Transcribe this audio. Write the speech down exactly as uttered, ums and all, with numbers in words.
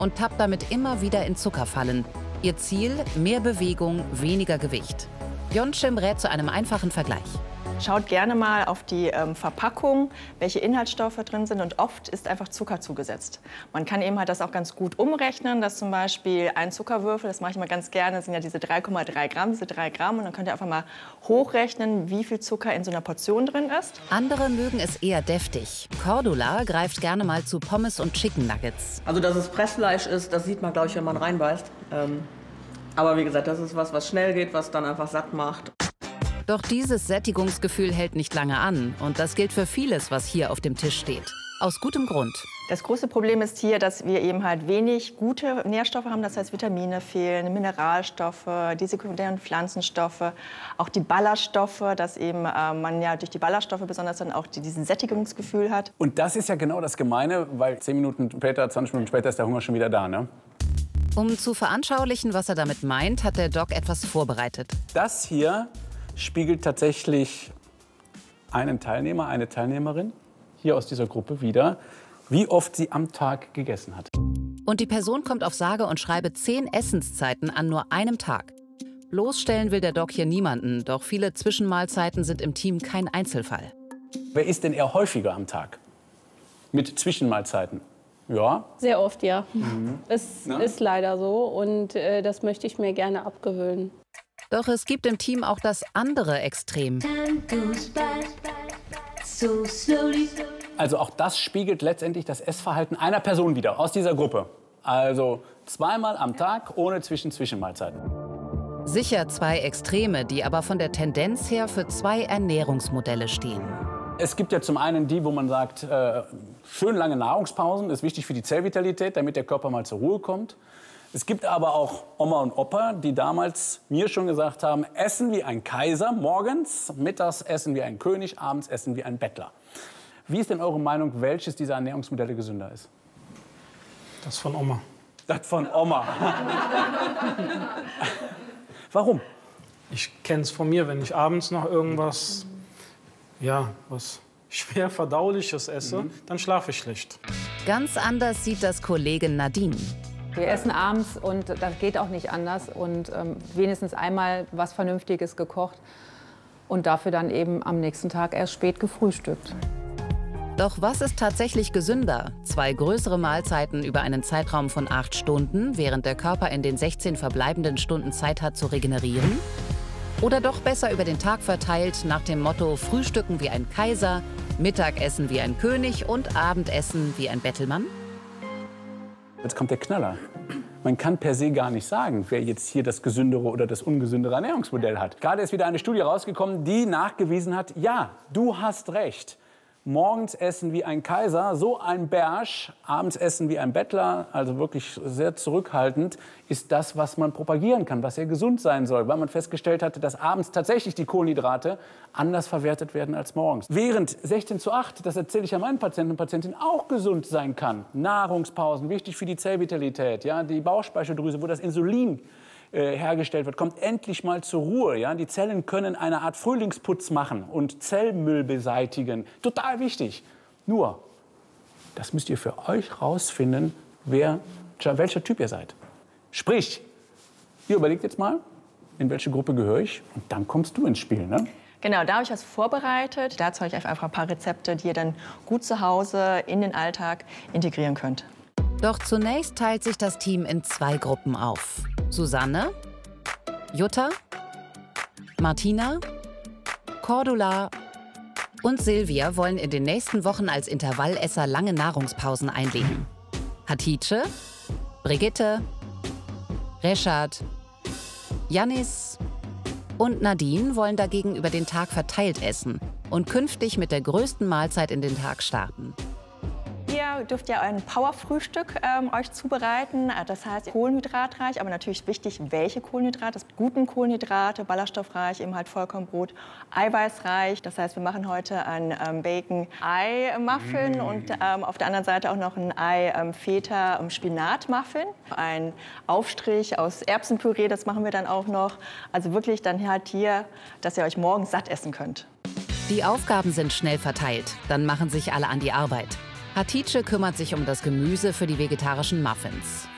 und tappt damit immer wieder in Zuckerfallen. Ihr Ziel: mehr Bewegung, weniger Gewicht. Yeonchim rät zu einem einfachen Vergleich. Schaut gerne mal auf die ähm, Verpackung, welche Inhaltsstoffe drin sind, und oft ist einfach Zucker zugesetzt. Man kann eben halt das auch ganz gut umrechnen, dass zum Beispiel ein Zuckerwürfel, das mache ich mal ganz gerne, das sind ja diese drei Komma drei Gramm, diese drei Gramm, und dann könnt ihr einfach mal hochrechnen, wie viel Zucker in so einer Portion drin ist. Andere mögen es eher deftig. Cordula greift gerne mal zu Pommes und Chicken Nuggets. Also, dass es Pressfleisch ist, das sieht man, glaube ich, wenn man reinbeißt. Ähm, aber wie gesagt, das ist was, was schnell geht, was dann einfach satt macht. Doch dieses Sättigungsgefühl hält nicht lange an. Und das gilt für vieles, was hier auf dem Tisch steht. Aus gutem Grund. Das große Problem ist hier, dass wir eben halt wenig gute Nährstoffe haben. Das heißt, Vitamine fehlen, Mineralstoffe, die sekundären Pflanzenstoffe, auch die Ballaststoffe, dass eben äh, man ja durch die Ballaststoffe besonders dann auch die, diesen Sättigungsgefühl hat. Und das ist ja genau das Gemeine, weil zehn Minuten später, zwanzig Minuten später ist der Hunger schon wieder da, ne? Um zu veranschaulichen, was er damit meint, hat der Doc etwas vorbereitet. Das hier spiegelt tatsächlich einen Teilnehmer, eine Teilnehmerin hier aus dieser Gruppe wider, wie oft sie am Tag gegessen hat. Und die Person kommt auf sage und schreibe zehn Essenszeiten an nur einem Tag. Bloßstellen will der Doc hier niemanden, doch viele Zwischenmahlzeiten sind im Team kein Einzelfall. Wer isst denn eher häufiger am Tag? Mit Zwischenmahlzeiten? Ja? Sehr oft, ja. Mhm. Es Na? ist leider so und äh, das möchte ich mir gerne abgewöhnen. Doch es gibt im Team auch das andere Extrem. Also auch das spiegelt letztendlich das Essverhalten einer Person wider, aus dieser Gruppe. Also zweimal am Tag ohne Zwischen-Zwischenmahlzeiten. Sicher zwei Extreme, die aber von der Tendenz her für zwei Ernährungsmodelle stehen. Es gibt ja zum einen die, wo man sagt, äh, schön lange Nahrungspausen ist wichtig für die Zellvitalität, damit der Körper mal zur Ruhe kommt. Es gibt aber auch Oma und Opa, die damals mir schon gesagt haben, essen wie ein Kaiser morgens, mittags essen wie ein König, abends essen wie ein Bettler. Wie ist denn eure Meinung, welches dieser Ernährungsmodelle gesünder ist? Das von Oma. Das von Oma. Warum? Ich kenne es von mir, wenn ich abends noch irgendwas, ja, was schwer Verdauliches esse, mhm. dann schlafe ich schlecht. Ganz anders sieht das Kollegin Nadine. Wir essen abends und das geht auch nicht anders und ähm, wenigstens einmal was Vernünftiges gekocht und dafür dann eben am nächsten Tag erst spät gefrühstückt. Doch was ist tatsächlich gesünder? Zwei größere Mahlzeiten über einen Zeitraum von acht Stunden, während der Körper in den sechzehn verbleibenden Stunden Zeit hat zu regenerieren? Oder doch besser über den Tag verteilt nach dem Motto Frühstücken wie ein Kaiser, Mittagessen wie ein König und Abendessen wie ein Bettelmann? Jetzt kommt der Knaller. Man kann per se gar nicht sagen, wer jetzt hier das gesündere oder das ungesündere Ernährungsmodell hat. Gerade ist wieder eine Studie rausgekommen, die nachgewiesen hat, ja, du hast recht. Morgens essen wie ein Kaiser, so ein Bärsch, abends essen wie ein Bettler, also wirklich sehr zurückhaltend, ist das, was man propagieren kann, was ja gesund sein soll, weil man festgestellt hatte, dass abends tatsächlich die Kohlenhydrate anders verwertet werden als morgens. Während sechzehn zu acht, das erzähle ich ja meinen Patienten und Patientinnen, auch gesund sein kann. Nahrungspausen, wichtig für die Zellvitalität, ja, die Bauchspeicheldrüse, wo das Insulin Äh, hergestellt wird, kommt endlich mal zur Ruhe. Ja? Die Zellen können eine Art Frühlingsputz machen und Zellmüll beseitigen. Total wichtig. Nur, das müsst ihr für euch rausfinden, wer, welcher Typ ihr seid. Sprich, ihr überlegt jetzt mal, in welche Gruppe gehöre ich? Und dann kommst du ins Spiel, ne? Genau, da habe ich was vorbereitet. Dazu habe ich einfach ein paar Rezepte, die ihr dann gut zu Hause in den Alltag integrieren könnt. Doch zunächst teilt sich das Team in zwei Gruppen auf. Susanne, Jutta, Martina, Cordula und Silvia wollen in den nächsten Wochen als Intervallesser lange Nahrungspausen einlegen. Hatice, Brigitte, Reschad, Jannis und Nadine wollen dagegen über den Tag verteilt essen und künftig mit der größten Mahlzeit in den Tag starten. Ihr dürft ja ein Powerfrühstück ähm, euch zubereiten. Das heißt kohlenhydratreich, aber natürlich wichtig, welche Kohlenhydrate. Das guten Kohlenhydrate, ballaststoffreich, eben halt Vollkornbrot, eiweißreich. Das heißt, wir machen heute ein ähm, Bacon-Ei-Muffin mm. und ähm, auf der anderen Seite auch noch ein Ei-Feta-Spinat-Muffin. Ein Aufstrich aus Erbsenpüree, das machen wir dann auch noch. Also wirklich dann halt hier, dass ihr euch morgens satt essen könnt. Die Aufgaben sind schnell verteilt, dann machen sich alle an die Arbeit. Hatice kümmert sich um das Gemüse für die vegetarischen Muffins.